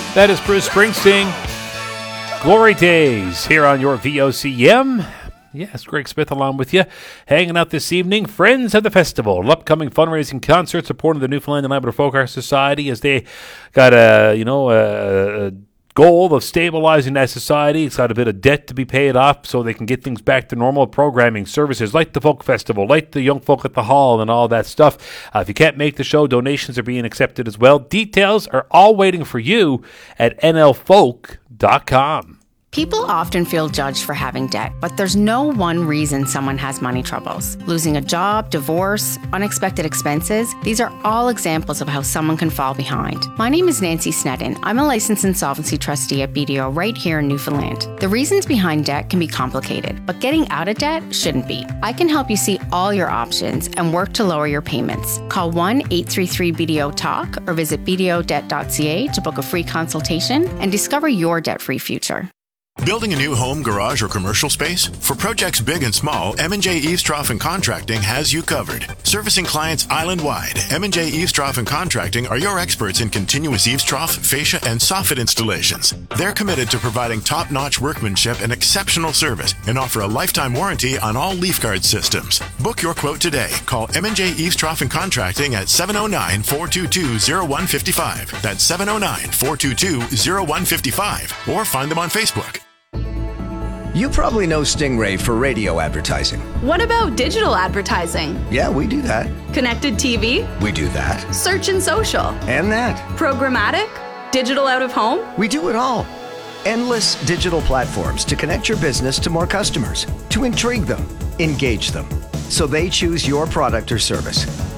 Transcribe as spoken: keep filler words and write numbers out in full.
That is Bruce Springsteen. Glory Days here on your V O C M. Yes, Greg Smith along with you. Hanging out this evening, Friends of the Festival, an upcoming fundraising concert supporting the Newfoundland and Labrador Folk Art Society as they got a, you know, a, a goal of stabilizing that society. It's got a bit of debt to be paid off so they can get things back to normal programming services like the Folk Festival, like the Young Folk at the Hall and all that stuff. Uh, if you can't make the show, donations are being accepted as well. Details are all waiting for you at N L folk dot com. People often feel judged for having debt, but there's no one reason someone has money troubles. Losing a job, divorce, unexpected expenses, these are all examples of how someone can fall behind. My name is Nancy Sneddon. I'm a licensed insolvency trustee at B D O right here in Newfoundland. The reasons behind debt can be complicated, but getting out of debt shouldn't be. I can help you see all your options and work to lower your payments. Call one eight three three B D O talk or visit b d o debt dot c a to book a free consultation and discover your debt-free future. Building a new home, garage, or commercial space? For projects big and small, M and J Eavestrough and Contracting has you covered. Servicing clients island-wide, M and J Eavestrough and Contracting are your experts in continuous eavestrough, fascia, and soffit installations. They're committed to providing top-notch workmanship and exceptional service and offer a lifetime warranty on all leaf guard systems. Book your quote today. Call M and J Eavestrough and Contracting at seven oh nine, four two two, oh one five five. That's seven oh nine, four two two, oh one five five. Or find them on Facebook. You probably know Stingray for radio advertising. What about digital advertising? Yeah, we do that. Connected T V? We do that. Search and social? And that. Programmatic? Digital out of home? We do it all. Endless digital platforms to connect your business to more customers, to intrigue them, engage them, so they choose your product or service.